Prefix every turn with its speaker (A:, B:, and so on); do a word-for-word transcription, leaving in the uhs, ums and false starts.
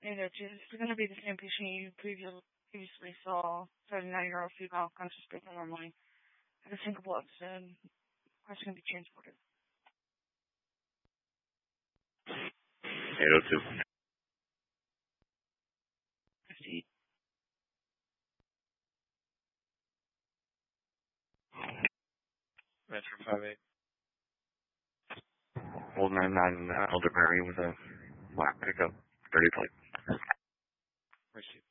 A: And it's it's going to be the same patient you previous, previously saw, thirty-nine-year-old female, conscious breathing normally. Had a syncopal episode. Question can be transported.
B: eight oh two.
A: fifty.
C: Metro five eight.
B: Old nine nine uh, Elderberry with a black pickup, thirty plate.
C: Receive.